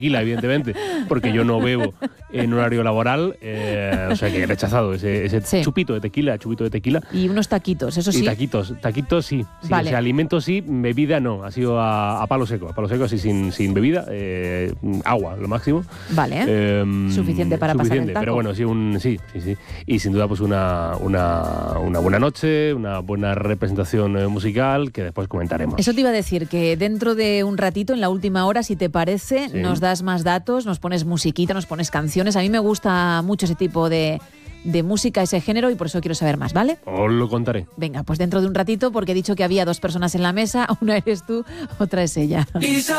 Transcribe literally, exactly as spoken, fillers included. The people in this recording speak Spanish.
tequila, evidentemente, porque yo no bebo en horario laboral, eh, o sea que he rechazado ese, ese sí. chupito de tequila, chupito de tequila. Y unos taquitos, eso sí. Y taquitos, taquitos sí. sí vale. O sea, alimentos sí, bebida no. Ha sido a, a palo seco, a palo seco, así sin, sin bebida, eh, agua, lo máximo. Vale, eh, suficiente para suficiente, pasar el taco. Pero bueno, sí, un, sí, sí, sí. Y sin duda, pues una, una, una buena noche, una buena representación eh, musical que después comentaremos. Eso te iba a decir, que dentro de un ratito, en la última hora, si te parece, sí. nos das más datos, nos pones musiquita, nos pones canciones. A mí me gusta mucho ese tipo de, de música, ese género, y por eso quiero saber más, ¿vale? Os lo contaré. Venga, pues dentro de un ratito, porque he dicho que había dos personas en la mesa, una eres tú, otra es ella.